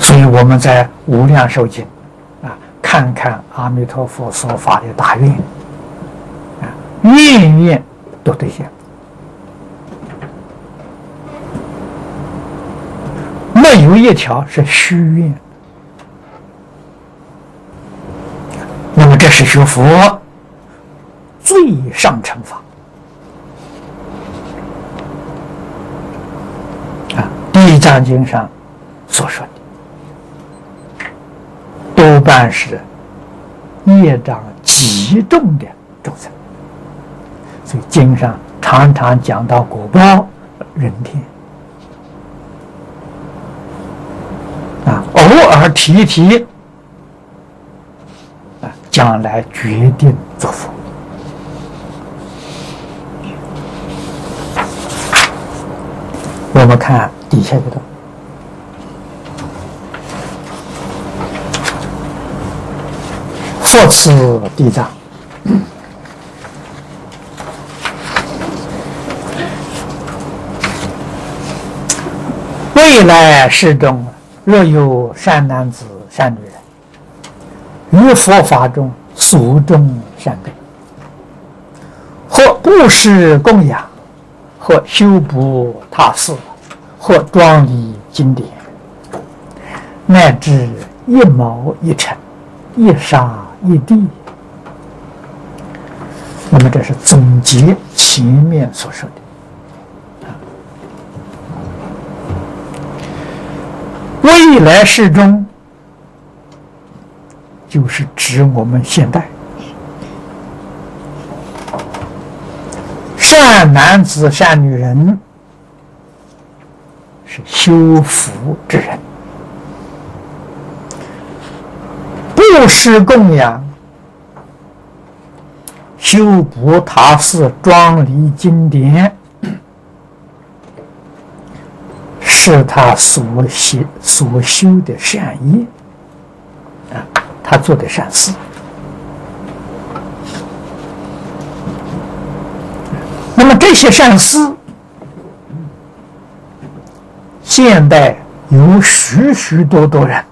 所以我们在《无量寿经》看看阿弥陀佛所发的大愿，愿愿都兑现，没有一条是虚愿。那么这是学佛最上乘法地藏经上所说的，多半是业障极重的众生，所以经上常常讲到果报人天，偶尔提一提，将来决定做佛。我们看底下一段，复次地藏，未来世中，若有善男子、善女人，于佛法中所种善根，或布施供养，或修补他寺，或庄理经典，乃至一毛一尘，一沙一地。那么这是总结前面所说的。未来世中，就是指我们现代善男子、善女人，是修福之人；布施供养、修补他寺、庄理经典，是他所修的善业他做的善事。那么这些善事，现代有许许多多人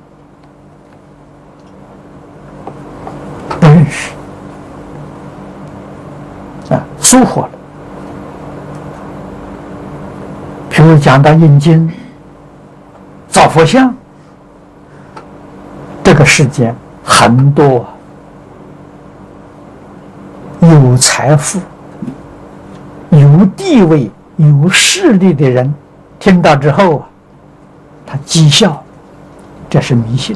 不认识，疏忽了。比如讲到印经、造佛像，这个世间很多有财富、有地位、有势力的人听到之后他讥笑，这是迷信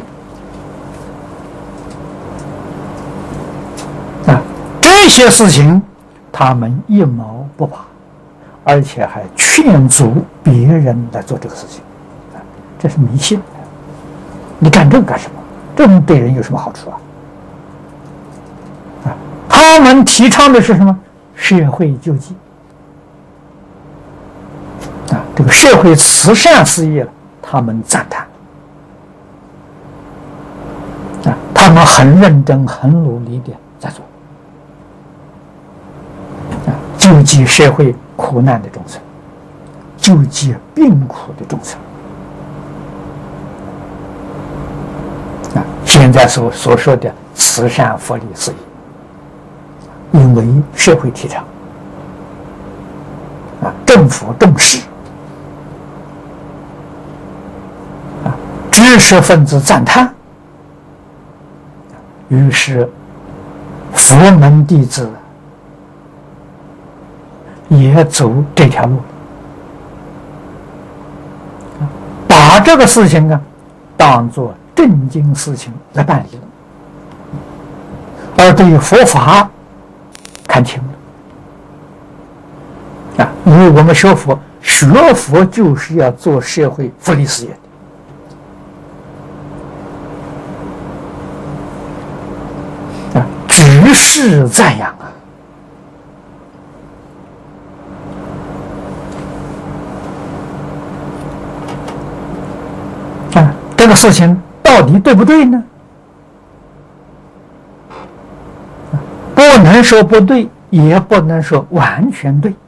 这些事情他们一毛不拔，而且还劝阻别人来做这个事情这是迷信。你干这个干什么？这对人有什么好处他们提倡的是什么？社会救济这个社会慈善事业，他们赞叹他们很认真、很努力的在做救济社会苦难的众生，救济病苦的众生现在所说的慈善福利事业，因为社会提倡政府重视知识分子赞叹，于是佛门弟子也走这条路，把这个事情当作正经事情来办理了，而对于佛法看清了因为我们学佛就是要做社会福利事业的只是赞扬这个事情到底对不对呢？不能说不对，也不能说完全对。